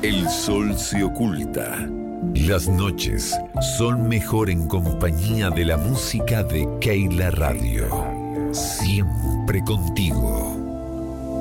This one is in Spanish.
El sol se oculta. Las noches son mejor en compañía de la música de Keila Radio. Siempre contigo.